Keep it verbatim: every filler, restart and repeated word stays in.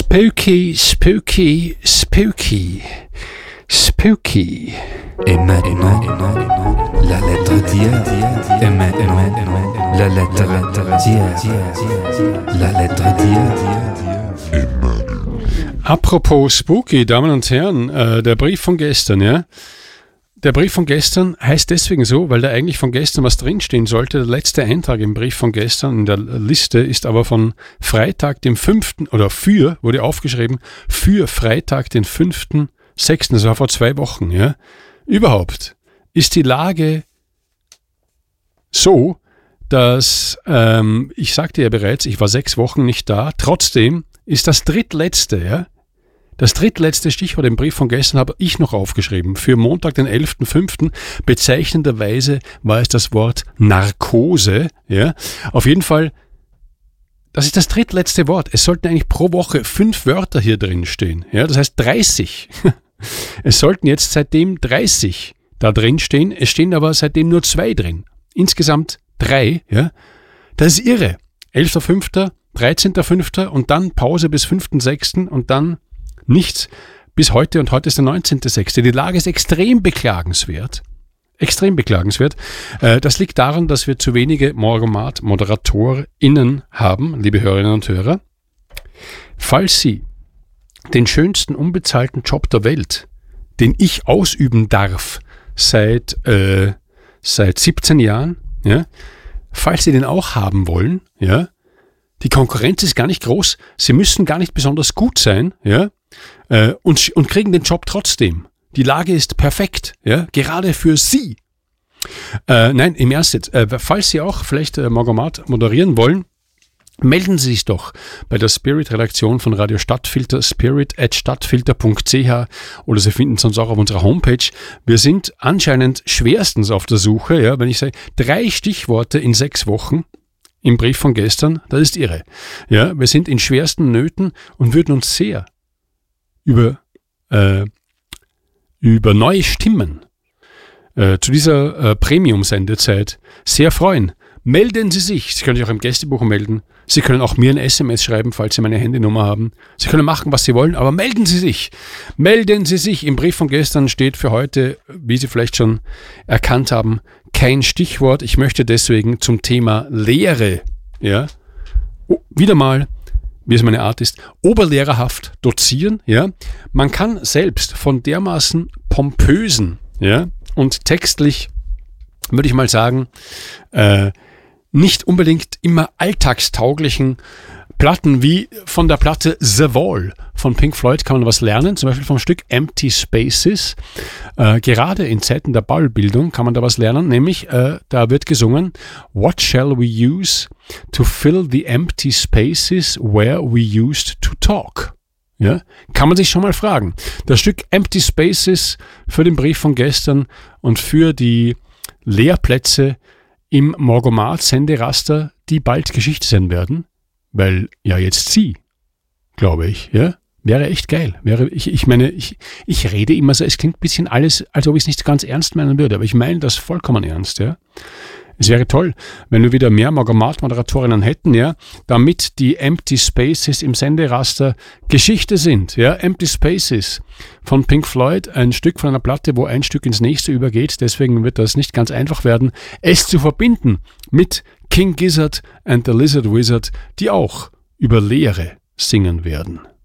Spooky, spooky, spooky, spooky. Et maintenant, la lettre d'hier. Et maintenant, la lettre d'hier. La lettre d'hier. Apropos spooky, Damen und Herren, äh, der Brief von gestern, ja. Der Brief von gestern heißt deswegen so, weil da eigentlich von gestern was drinstehen sollte. Der letzte Eintrag im Brief von gestern in der Liste ist aber von Freitag, dem fünften oder für, wurde aufgeschrieben, für Freitag, den fünften sechsten Das war vor zwei Wochen, ja. Überhaupt ist die Lage so, dass, ähm, ich sagte ja bereits, ich war sechs Wochen nicht da, trotzdem ist das drittletzte, ja, Das drittletzte Stichwort im Brief von gestern habe ich noch aufgeschrieben. Für Montag, den elften fünften Bezeichnenderweise war es das Wort Narkose. Ja. Auf jeden Fall, das ist das drittletzte Wort. Es sollten eigentlich pro Woche fünf Wörter hier drin stehen. Ja, das heißt dreißig. Es sollten jetzt seitdem dreißig da drin stehen. Es stehen aber seitdem nur zwei drin. Insgesamt drei. Ja. Das ist irre. elfter fünfter dreizehnter fünfter und dann Pause bis fünften sechsten und dann nichts bis heute und heute ist der neunzehnter sechste Die Lage ist extrem beklagenswert. Extrem beklagenswert. Das liegt daran, dass wir zu wenige MorgoMath-ModeratorInnen haben, liebe Hörerinnen und Hörer. Falls Sie den schönsten unbezahlten Job der Welt, den ich ausüben darf seit, äh, seit siebzehn Jahren, ja, falls Sie den auch haben wollen, ja, die Konkurrenz ist gar nicht groß, Sie müssen gar nicht besonders gut sein, ja, äh, und, und kriegen den Job trotzdem. Die Lage ist perfekt, ja, gerade für Sie. Äh, nein, im Ernst jetzt, äh, falls Sie auch vielleicht äh, MorgoMath moderieren wollen, melden Sie sich doch bei der Spirit-Redaktion von Radio Stadtfilter, spirit at stadtfilter punkt c h oder Sie finden es uns auch auf unserer Homepage. Wir sind anscheinend schwerstens auf der Suche, ja, wenn ich sage, drei Stichworte in sechs Wochen im Brief von gestern, das ist irre. Ja, wir sind in schwersten Nöten und würden uns sehr über, äh, über neue Stimmen äh, zu dieser äh, Premium-Sendezeit sehr freuen. Melden Sie sich. Sie können sich auch im Gästebuch melden. Sie können auch mir ein S M S schreiben, falls Sie meine Handynummer haben. Sie können machen, was Sie wollen, aber melden Sie sich. Melden Sie sich. Im Brief von gestern steht für heute, wie Sie vielleicht schon erkannt haben, kein Stichwort. Ich möchte deswegen zum Thema Lehre, ja, oh, wieder mal, wie es meine Art ist, oberlehrerhaft dozieren. Ja. Man kann selbst von dermaßen pompösen, ja, und textlich, würde ich mal sagen, äh, nicht unbedingt immer alltagstauglichen Platten wie von der Platte The Wall von Pink Floyd kann man was lernen, zum Beispiel vom Stück Empty Spaces. Äh, gerade in Zeiten der Ballbildung kann man da was lernen, nämlich äh, da wird gesungen, What shall we use to fill the empty spaces where we used to talk? Ja, kann man sich schon mal fragen. Das Stück Empty Spaces für den Brief von gestern und für die Lehrplätze im MorgoMath-Senderaster, die bald Geschichte sein werden, weil ja jetzt Sie, glaube ich, ja, wäre echt geil. Wäre, ich, ich meine, ich, ich rede immer so, es klingt ein bisschen alles, als ob ich es nicht ganz ernst meinen würde, aber ich meine das vollkommen ernst, ja. Es wäre toll, wenn wir wieder mehr MorgoMath-Moderatorinnen hätten, ja, damit die Empty Spaces im Senderaster Geschichte sind, ja. Empty Spaces von Pink Floyd, ein Stück von einer Platte, wo ein Stück ins nächste übergeht, deswegen wird das nicht ganz einfach werden, es zu verbinden mit King Gizzard and the Lizard Wizard, die auch über Lehre singen werden.